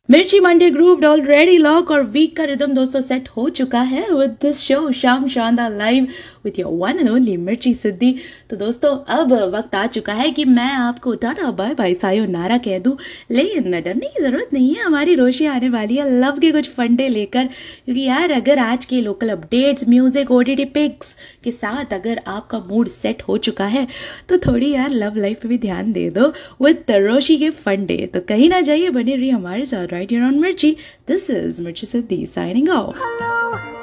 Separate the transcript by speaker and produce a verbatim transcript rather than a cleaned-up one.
Speaker 1: मिर्ची Monday grooved already lock और week का रिदम दोस्तों सेट हो चुका है विद दिस शो शाम शानदार live with your one and only मिर्ची सिद्धि। तो दोस्तों अब वक्त आ चुका है कि मैं आपको टाटा बाय बाय सायोनारा कह दूं, लेकिन डरने की जरूरत नहीं है, हमारी रोशी आने वाली है लव के कुछ फंडे लेकर। क्योंकि यार अगर आज के local updates, music, OTT pics के साथ अगर आपका मूड सेट हो चुका है तो थोड़ी यार लव लाइफ पे भी ध्यान दे दो विद रोशी के फंडे। तो कहीं ना जाइए, बने रहिए हमारे साथ right here on Mirchi. This is Mirchi Siddhi signing off.